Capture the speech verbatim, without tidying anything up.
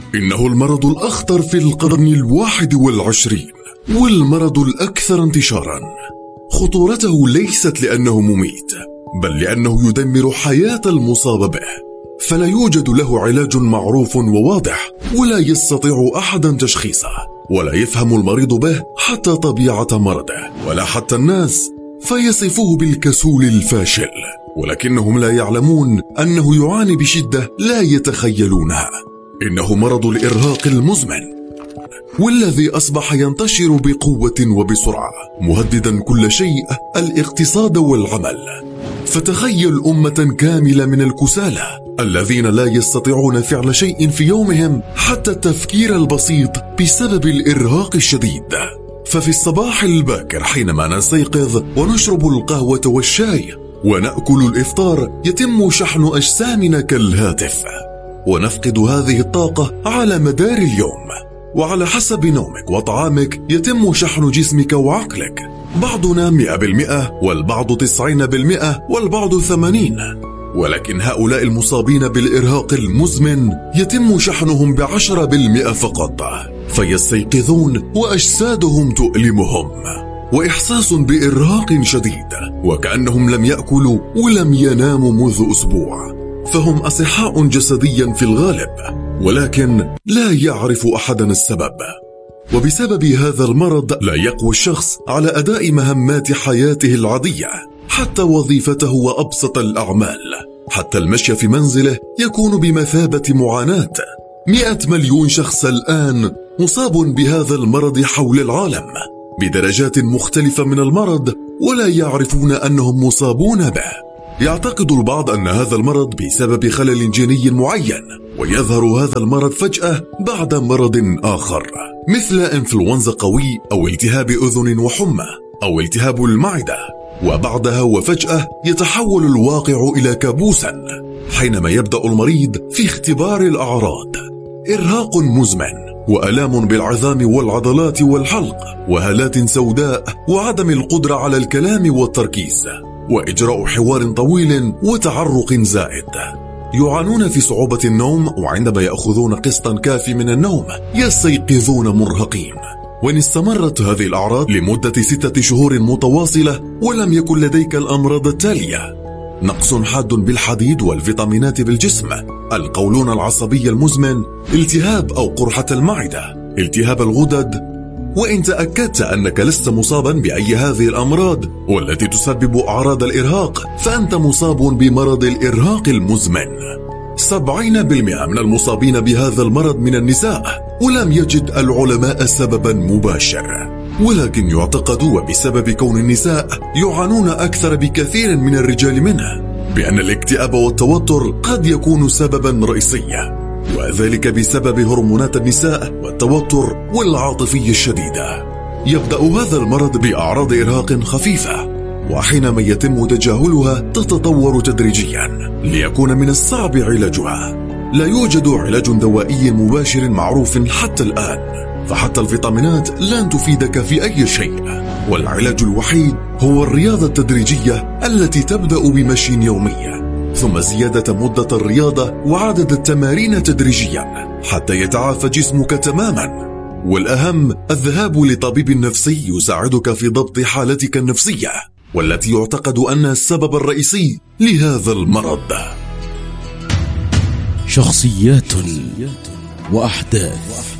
إنه المرض الأخطر في القرن الواحد والعشرين، والمرض الأكثر انتشارا. خطورته ليست لأنه مميت، بل لأنه يدمر حياة المصاب به، فلا يوجد له علاج معروف وواضح، ولا يستطيع أحدا تشخيصه، ولا يفهم المريض به حتى طبيعة مرضه، ولا حتى الناس، فيصفوه بالكسول الفاشل، ولكنهم لا يعلمون أنه يعاني بشدة لا يتخيلونها. إنه مرض الإرهاق المزمن، والذي أصبح ينتشر بقوة وبسرعة، مهددا كل شيء، الاقتصاد والعمل. فتخيل أمة كاملة من الكسالى الذين لا يستطيعون فعل شيء في يومهم، حتى التفكير البسيط، بسبب الإرهاق الشديد. ففي الصباح الباكر حينما نستيقظ ونشرب القهوة والشاي ونأكل الإفطار، يتم شحن أجسامنا كالهاتف، ونفقد هذه الطاقة على مدار اليوم. وعلى حسب نومك وطعامك يتم شحن جسمك وعقلك، بعضنا مئة بالمئة، والبعض تسعين بالمئة، والبعض ثمانين. ولكن هؤلاء المصابين بالإرهاق المزمن يتم شحنهم بعشرة بالمئة فقط، فيستيقظون وأجسادهم تؤلمهم، وإحساس بإرهاق شديد، وكأنهم لم يأكلوا ولم يناموا منذ أسبوع. فهم أصحاء جسديا في الغالب، ولكن لا يعرف أحدا السبب. وبسبب هذا المرض لا يقوى الشخص على أداء مهمات حياته العادية، حتى وظيفته وأبسط الأعمال، حتى المشي في منزله يكون بمثابة معاناة. مئة مليون شخص الآن مصاب بهذا المرض حول العالم، بدرجات مختلفة من المرض، ولا يعرفون أنهم مصابون به. يعتقد البعض أن هذا المرض بسبب خلل جيني معين، ويظهر هذا المرض فجأة بعد مرض آخر، مثل إنفلونزا قوي، أو التهاب أذن وحمى، أو التهاب المعدة، وبعدها وفجأة يتحول الواقع إلى كابوسا حينما يبدأ المريض في اختبار الأعراض: إرهاق مزمن، وألام بالعظام والعضلات والحلق، وهالات سوداء، وعدم القدرة على الكلام والتركيز، وإجراء حوار طويل، وتعرق زائد. يعانون في صعوبة النوم، وعندما يأخذون قسطا كافي من النوم يستيقظون مرهقين. وإن استمرت هذه الأعراض لمدة ستة شهور متواصلة ولم يكن لديك الأمراض التالية: نقص حاد بالحديد والفيتامينات بالجسم، القولون العصبي المزمن، التهاب أو قرحة المعدة، التهاب الغدد. وإن تأكدت أنك لست مصابا بأي هذه الأمراض والتي تسبب أعراض الإرهاق، فأنت مصاب بمرض الإرهاق المزمن. سبعين بالمئة من المصابين بهذا المرض من النساء، ولم يجد العلماء سببا مباشر، ولكن يعتقد، وبسبب كون النساء يعانون أكثر بكثير من الرجال منه، بأن الاكتئاب والتوتر قد يكون سببا رئيسيا، وذلك بسبب هرمونات النساء والتوتر والعاطفية الشديدة. يبدأ هذا المرض بأعراض إرهاق خفيفة، وحينما يتم تجاهلها تتطور تدريجيا ليكون من الصعب علاجها. لا يوجد علاج دوائي مباشر معروف حتى الآن، فحتى الفيتامينات لن تفيدك في أي شيء، والعلاج الوحيد هو الرياضة التدريجية التي تبدأ بمشي يومي، ثم زيادة مدة الرياضة وعدد التمارين تدريجيا حتى يتعافى جسمك تماما. والأهم الذهاب لطبيب نفسي يساعدك في ضبط حالتك النفسية، والتي يعتقد أنها السبب الرئيسي لهذا المرض. شخصيات وأحداث